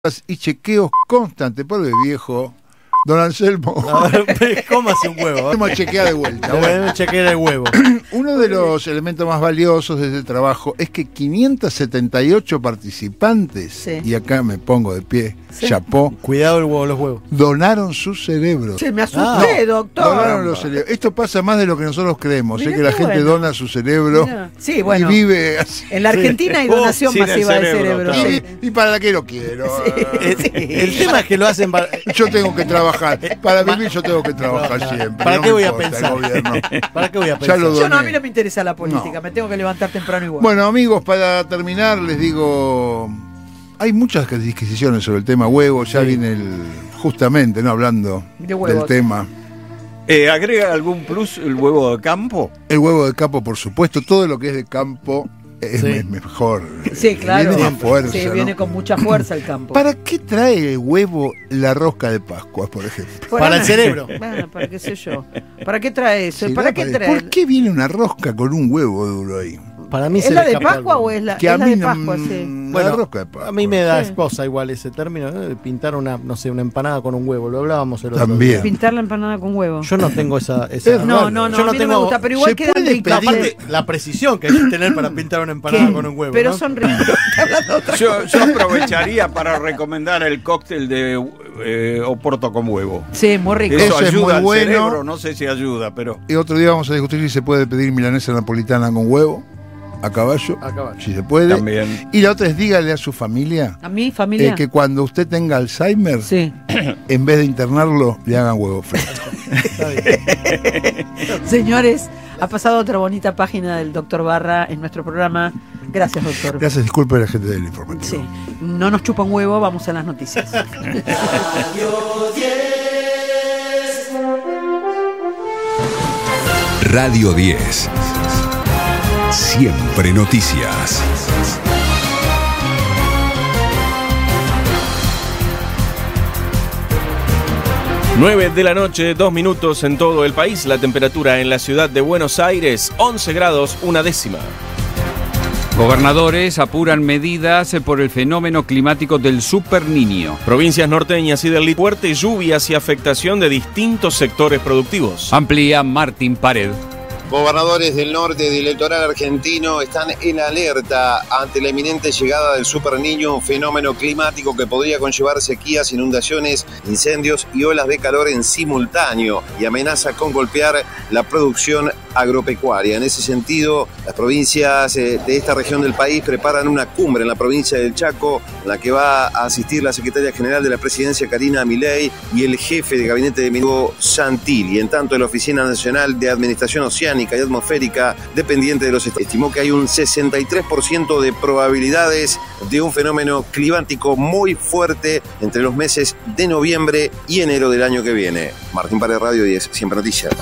y chequeos constantes por el viejo don Anselmo. ¿Cómo hace un huevo? Vamos a chequear de vuelta. Bueno. Chequear el huevo. Uno de los elementos más valiosos de este trabajo es que 578 participantes, Sí. y acá me pongo de pie, Sí. chapó, Cuidado el huevo, los huevos. donaron sus cerebros. Se me asusté, doctor. Donaron los cerebros. Esto pasa más de lo que nosotros creemos. Mirá Es que la qué gente bueno. dona su cerebro Mirá. Sí, bueno. y vive así. En la Argentina hay Sí. donación Sin el masiva de cerebro, cerebro. claro. Sí. Y para qué lo quiero. El tema es que lo hacen para... Yo tengo que trabajar. Para vivir yo tengo que trabajar siempre. ¿Para no qué me voy a importa el pensar? gobierno. ¿Para qué voy a Ya pensar? lo Yo no, a doné. mí no me interesa la política, No. me tengo que levantar temprano igual. Bueno, amigos, para terminar les digo, hay muchas disquisiciones sobre el tema huevo, ya Sí. viene justamente, no hablando De huevos. del tema. ¿Agrega algún plus el huevo de campo? El huevo de campo, por supuesto, todo lo que es de campo es Sí. mejor. Sí, claro. Viene más fuerza, Sí, ¿no? viene con mucha fuerza el campo. ¿Para qué trae el huevo la rosca de Pascua, por ejemplo? Para el cerebro. Bueno, para qué sé yo. ¿Para qué trae eso? ¿Será ¿Para qué trae? ¿Por qué viene una rosca con un huevo duro ahí? Para mí ¿Es se la le de escapa Pascua algo. o es la, Que es a la mí de no, Pascua? Sí. la Bueno, rosca de Pascua. a mí me da Sí. esposa igual ese término, ¿no? De pintar una, no sé, una empanada con un huevo. Lo hablábamos el otro También. día. Pintar la empanada con huevo. Yo no tengo esa No, no, yo a mí no me gusta, pero igual ¿se quedan puede ricas. pedir? Aparte, la precisión que hay que tener para pintar una empanada ¿Qué? con un huevo. Pero ¿no? son ricas. Está hablando de otra Yo aprovecharía para recomendar el cóctel de Oporto con huevo. Sí, muy rico. Eso Eso es ayuda muy al bueno. cerebro, no sé si ayuda, pero... Y otro día vamos a discutir si se puede pedir milanesa napolitana con huevo, a caballo, A caballo. si se puede. También. Y la otra es dígale a su familia A mi familia. que cuando usted tenga Alzheimer, Sí. en vez de internarlo, le hagan huevo frito. Está bien. Señores, ha pasado otra bonita página del doctor Barra en nuestro programa. Gracias, doctor. Gracias, disculpe a la gente del informativo. Sí. No nos chupa un huevo, vamos a las noticias. Radio 10. Siempre noticias. Nueve de la noche, 2 minutos en todo el país. La temperatura en la ciudad de Buenos Aires, 11 grados, 1/10. Gobernadores apuran medidas por el fenómeno climático del Super Niño. Provincias norteñas y del litoral, fuertes lluvias y afectación de distintos sectores productivos. Amplía Martín Pared. Gobernadores del norte del litoral argentino están en alerta ante la inminente llegada del Super Niño, un fenómeno climático que podría conllevar sequías, inundaciones, incendios y olas de calor en simultáneo y amenaza con golpear la producción agropecuaria. En ese sentido, las provincias de esta región del país preparan una cumbre en la provincia del Chaco, en la que va a asistir la secretaria general de la presidencia, Karina Milei, y el jefe de gabinete de Ministro, Santilli. En tanto, la Oficina Nacional de Administración Oceánica y Atmosférica, dependiente de los estados, estimó que hay un 63% de probabilidades de un fenómeno climático muy fuerte entre los meses de noviembre y enero del año que viene. Martín Pared, Radio 10, Siempre Noticias.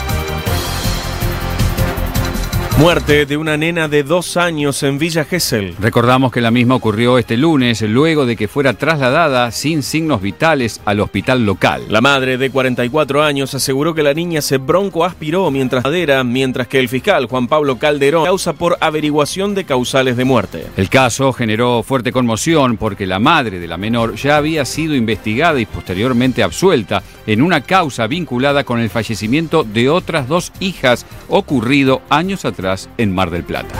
Muerte de una nena de 2 años en Villa Gesell. Recordamos que la misma ocurrió este lunes, luego de que fuera trasladada sin signos vitales al hospital local. La madre de 44 años aseguró que la niña se broncoaspiró mientras que el fiscal Juan Pablo Calderón causa por averiguación de causales de muerte. El caso generó fuerte conmoción porque la madre de la menor ya había sido investigada y posteriormente absuelta en una causa vinculada con el fallecimiento de otras 2 hijas ocurrido años atrás en Mar del Plata.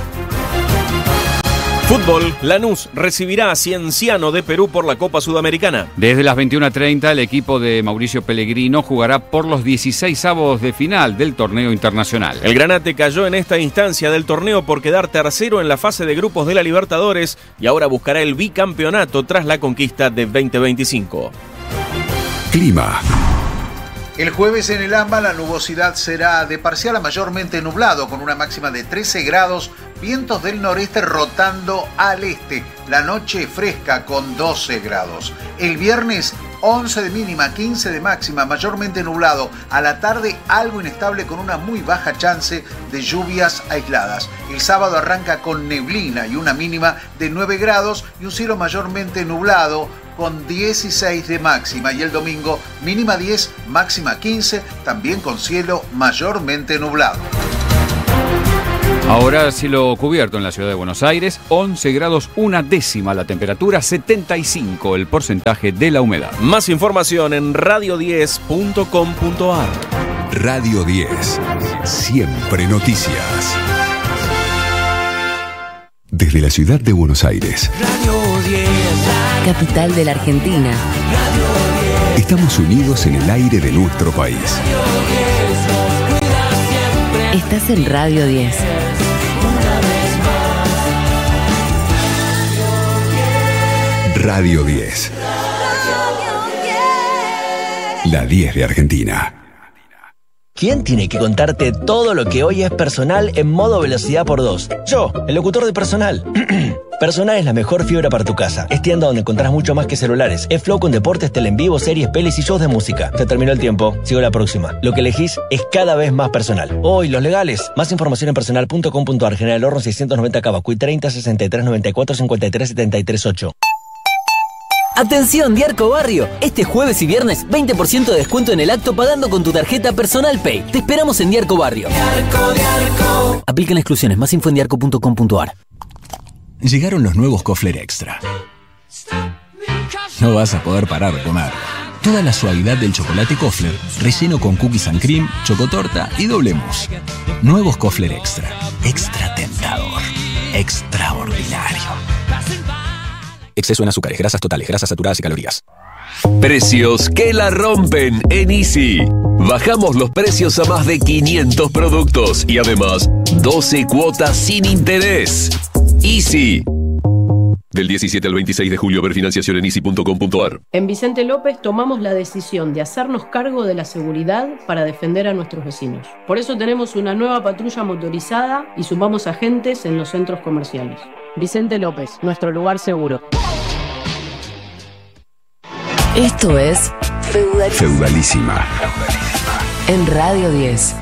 Fútbol, Lanús recibirá a Cienciano de Perú por la Copa Sudamericana. Desde las 21:30 el equipo de Mauricio Pellegrino jugará por los 16avos de final del torneo internacional. El Granate cayó en esta instancia del torneo por quedar tercero en la fase de grupos de la Libertadores y ahora buscará el bicampeonato tras la conquista de 2025. Clima. El jueves en el AMBA la nubosidad será de parcial a mayormente nublado, con una máxima de 13 grados, vientos del noreste rotando al este. La noche fresca con 12 grados. El viernes 11 de mínima, 15 de máxima, mayormente nublado. A la tarde algo inestable con una muy baja chance de lluvias aisladas. El sábado arranca con neblina y una mínima de 9 grados y un cielo mayormente nublado con 16 de máxima, y el domingo mínima 10, máxima 15, también con cielo mayormente nublado. Ahora cielo cubierto en la ciudad de Buenos Aires, 11 grados 1/10 la temperatura, 75 el porcentaje de la humedad. Más información en radio10.com.ar. Radio 10. Siempre noticias. Desde la ciudad de Buenos Aires. Radio 10. Capital de la Argentina. Radio 10. Estamos unidos en el aire de nuestro país. Radio 10 nos cuida siempre. Estás en Radio 10. Radio 10. La 10 de Argentina. ¿Quién tiene que contarte todo lo que hoy es Personal en modo velocidad por 2? Yo, el locutor de Personal. Personal es la mejor fibra para tu casa. Es tienda donde encontrás mucho más que celulares. Es flow con deportes, tele en vivo, series, pelis y shows de música. Se terminó el tiempo. Sigo la próxima. Lo que elegís es cada vez más Personal. Hoy, los legales. Más información en personal.com.ar. General Horno 690 Cabacuy 30 63 94 53 73 8. Atención Diarco Barrio, este jueves y viernes 20% de descuento en el acto pagando con tu tarjeta Personal Pay. Te esperamos en Diarco Barrio. Diarco. Aplican exclusiones, más info en diarco.com.ar. Llegaron los nuevos Kofler Extra. No vas a poder parar de comer. Toda la suavidad del chocolate Kofler, relleno con cookies and cream, chocotorta y doble mousse. Nuevos Kofler Extra. Extra tentador. Extraordinario. Exceso en azúcares, grasas totales, grasas saturadas y calorías. Precios que la rompen en Easy. Bajamos los precios a más de 500 productos y además 12 cuotas sin interés. Easy. Del 17 al 26 de julio, ver financiación en easy.com.ar. En Vicente López tomamos la decisión de hacernos cargo de la seguridad para defender a nuestros vecinos. Por eso tenemos una nueva patrulla motorizada y sumamos agentes en los centros comerciales. Vicente López, nuestro lugar seguro. Esto es Feudalísima. En Radio 10.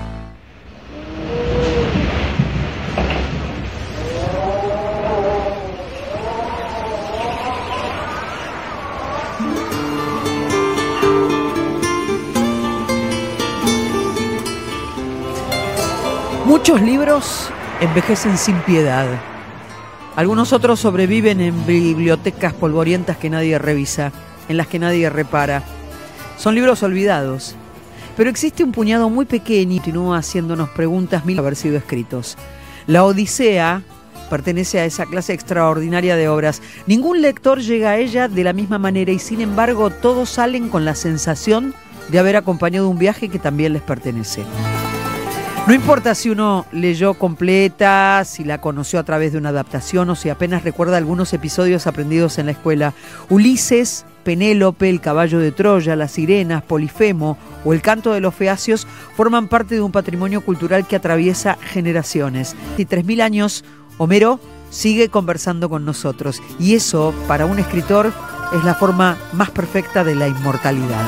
Muchos libros envejecen sin piedad. Algunos otros sobreviven en bibliotecas polvorientas que nadie revisa, en las que nadie repara. Son libros olvidados. Pero existe un puñado muy pequeño y continúa haciéndonos preguntas mil haber sido escritos. La Odisea pertenece a esa clase extraordinaria de obras. Ningún lector llega a ella de la misma manera y sin embargo todos salen con la sensación de haber acompañado un viaje que también les pertenece. No importa si uno leyó completa, si la conoció a través de una adaptación o si apenas recuerda algunos episodios aprendidos en la escuela. Ulises, Penélope, el caballo de Troya, las sirenas, Polifemo o el canto de los feacios forman parte de un patrimonio cultural que atraviesa generaciones. Y 3000 años, Homero sigue conversando con nosotros y eso, para un escritor, es la forma más perfecta de la inmortalidad.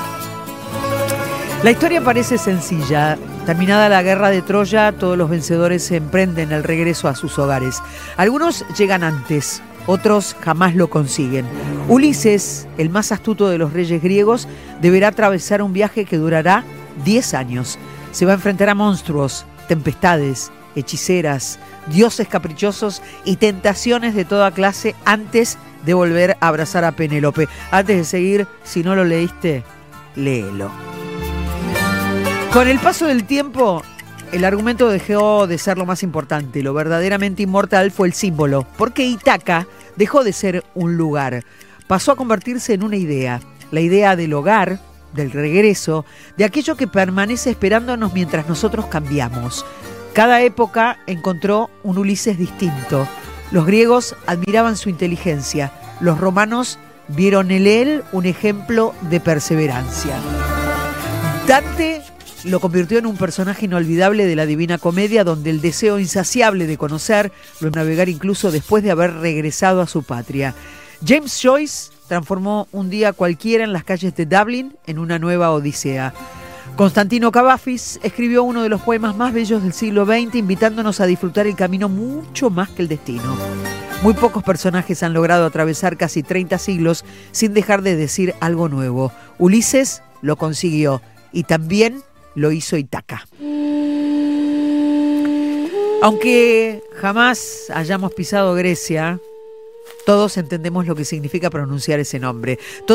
La historia parece sencilla. Terminada la guerra de Troya, todos los vencedores se emprenden el regreso a sus hogares. Algunos llegan antes, otros jamás lo consiguen. Ulises, el más astuto de los reyes griegos, deberá atravesar un viaje que durará 10 años. Se va a enfrentar a monstruos, tempestades, hechiceras, dioses caprichosos y tentaciones de toda clase antes de volver a abrazar a Penélope. Antes de seguir, si no lo leíste, léelo. Con el paso del tiempo, el argumento dejó de ser lo más importante. Lo verdaderamente inmortal fue el símbolo, porque Ítaca dejó de ser un lugar. Pasó a convertirse en una idea. La idea del hogar, del regreso, de aquello que permanece esperándonos mientras nosotros cambiamos. Cada época encontró un Ulises distinto. Los griegos admiraban su inteligencia. Los romanos vieron en él un ejemplo de perseverancia. Dante lo convirtió en un personaje inolvidable de la Divina Comedia, donde el deseo insaciable de conocer lo navegar incluso después de haber regresado a su patria. James Joyce transformó un día cualquiera en las calles de Dublín en una nueva odisea. Constantino Cavafis escribió uno de los poemas más bellos del siglo XX, invitándonos a disfrutar el camino mucho más que el destino. Muy pocos personajes han logrado atravesar casi 30 siglos sin dejar de decir algo nuevo. Ulises lo consiguió y también lo hizo Ítaca. Aunque jamás hayamos pisado Grecia, todos entendemos lo que significa pronunciar ese nombre.